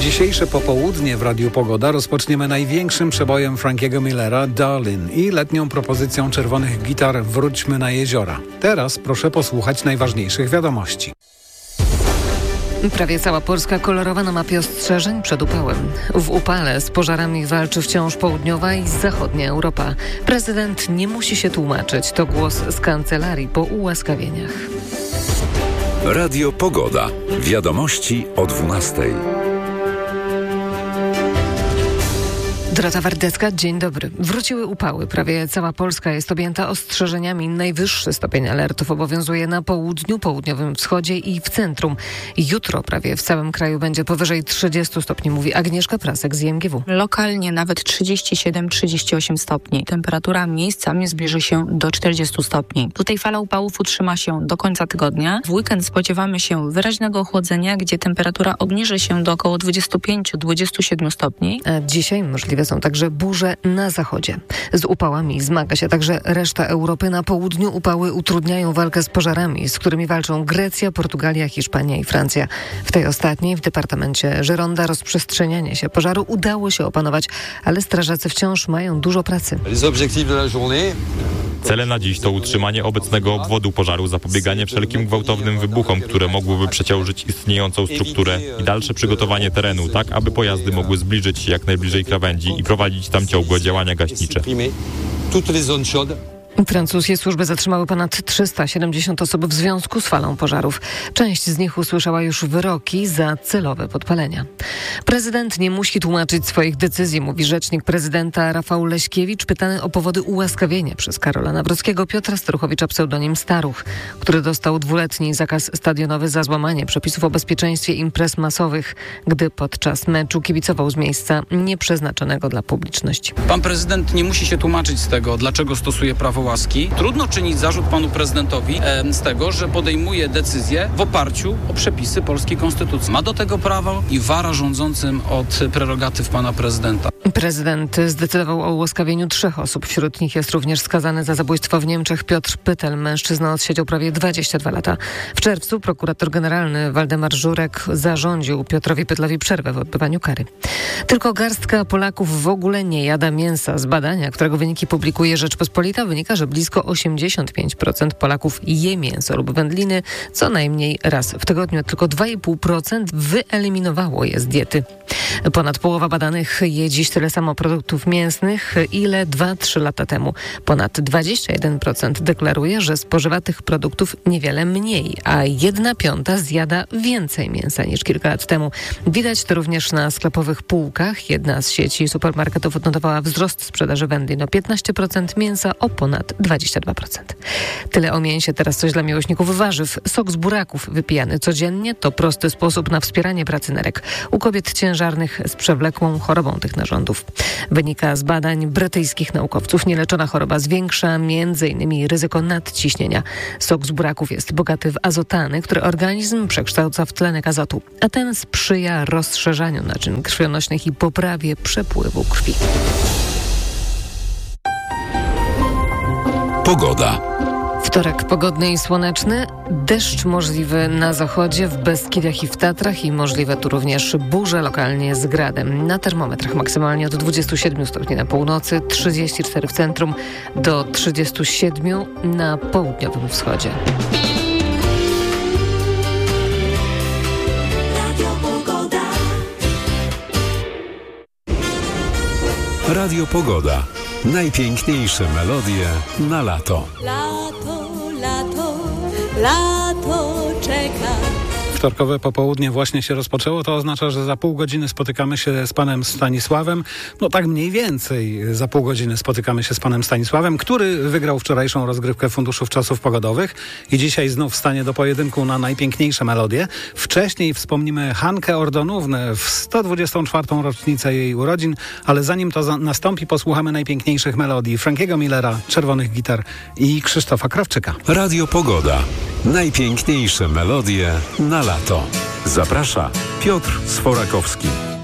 Dzisiejsze popołudnie w Radiu Pogoda rozpoczniemy największym przebojem Frankiego Millera Darlin i letnią propozycją Czerwonych Gitar Wróćmy na jeziora. Teraz proszę posłuchać najważniejszych wiadomości. Prawie cała Polska kolorowa na mapie ostrzeżeń przed upałem. W upale z pożarami walczy wciąż południowa i zachodnia Europa. Prezydent nie musi się tłumaczyć. To głos z kancelarii po ułaskawieniach. Radio Pogoda. Wiadomości o 12:00. Dorota Wardecka, dzień dobry. Wróciły upały. Prawie cała Polska jest objęta ostrzeżeniami. Najwyższy stopień alertów obowiązuje na południu, południowym wschodzie i w centrum. Jutro prawie w całym kraju będzie powyżej 30 stopni, mówi Agnieszka Prasek z IMGW. Lokalnie nawet 37-38 stopni. Temperatura miejscami zbliży się do 40 stopni. Tutaj fala upałów utrzyma się do końca tygodnia. W weekend spodziewamy się wyraźnego ochłodzenia, gdzie temperatura obniży się do około 25-27 stopni. A dzisiaj możliwe są także burze na zachodzie. Z upałami zmaga się także reszta Europy. Na południu upały utrudniają walkę z pożarami, z którymi walczą Grecja, Portugalia, Hiszpania i Francja. W tej ostatniej, w departamencie Gironda, rozprzestrzenianie się pożaru udało się opanować, ale strażacy wciąż mają dużo pracy. Cele na dziś to utrzymanie obecnego obwodu pożaru, zapobieganie wszelkim gwałtownym wybuchom, które mogłyby przeciążyć istniejącą strukturę i dalsze przygotowanie terenu, tak aby pojazdy mogły zbliżyć się jak najbliżej krawędzi i prowadzić tam ciągłe działania gaśnicze. Francuskie służby zatrzymały ponad 370 osób w związku z falą pożarów. Część z nich usłyszała już wyroki za celowe podpalenia. Prezydent nie musi tłumaczyć swoich decyzji, mówi rzecznik prezydenta Rafał Leśkiewicz, pytany o powody ułaskawienia przez Karola Nawrockiego Piotra Staruchowicza, pseudonim Staruch, który dostał 2-letni zakaz stadionowy za złamanie przepisów o bezpieczeństwie imprez masowych, gdy podczas meczu kibicował z miejsca nieprzeznaczonego dla publiczności. Pan prezydent nie musi się tłumaczyć z tego, dlaczego stosuje prawo łaski. Trudno czynić zarzut panu prezydentowi z tego, że podejmuje decyzje w oparciu o przepisy polskiej konstytucji. Ma do tego prawo i wara rządzącym od prerogatyw pana prezydenta. Prezydent zdecydował o ułaskawieniu 3 osób. Wśród nich jest również skazany za zabójstwo w Niemczech Piotr Pytel. Mężczyzna odsiedział prawie 22 lata. W czerwcu prokurator generalny Waldemar Żurek zarządził Piotrowi Pytlowi przerwę w odbywaniu kary. Tylko garstka Polaków w ogóle nie jada mięsa. Z badania, którego wyniki publikuje Rzeczpospolita, wynika, że blisko 85% Polaków je mięso lub wędliny co najmniej raz w tygodniu. Tylko 2,5% wyeliminowało je z diety. Ponad połowa badanych je dziś tyle samo produktów mięsnych, ile 2-3 lata temu. Ponad 21% deklaruje, że spożywa tych produktów niewiele mniej, a 1/5 zjada więcej mięsa niż kilka lat temu. Widać to również na sklepowych półkach. Jedna z sieci supermarketów odnotowała wzrost sprzedaży wędlin o 15%, mięsa o ponad 22%. Tyle o mięsie, teraz coś dla miłośników warzyw. Sok z buraków wypijany codziennie to prosty sposób na wspieranie pracy nerek u kobiet ciężarnych z przewlekłą chorobą tych narządów. Wynika z badań brytyjskich naukowców. Nieleczona choroba zwiększa m.in. ryzyko nadciśnienia. Sok z buraków jest bogaty w azotany, które organizm przekształca w tlenek azotu, a ten sprzyja rozszerzaniu naczyń krwionośnych i poprawie przepływu krwi. Pogoda. Wtorek pogodny i słoneczny, deszcz możliwy na zachodzie, w Beskidach i w Tatrach i możliwe tu również burze lokalnie z gradem. Na termometrach maksymalnie od 27 stopni na północy, 34 w centrum do 37 na południowym wschodzie. Radio Pogoda. Najpiękniejsze melodie na lato. Lato, lato, lato czeka. Wtorkowe popołudnie właśnie się rozpoczęło. To oznacza, że za pół godziny spotykamy się z panem Stanisławem. No tak mniej więcej za pół godziny spotykamy się z panem Stanisławem, który wygrał wczorajszą rozgrywkę Funduszów Czasów Pogodowych i dzisiaj znów stanie do pojedynku na najpiękniejsze melodie. Wcześniej wspomnimy Hankę Ordonównę w 124. rocznicę jej urodzin, ale zanim to nastąpi, posłuchamy najpiękniejszych melodii Frankiego Millera, Czerwonych Gitar i Krzysztofa Krawczyka. Radio Pogoda. Najpiękniejsze melodie na lato. Zaprasza Piotr Sforakowski.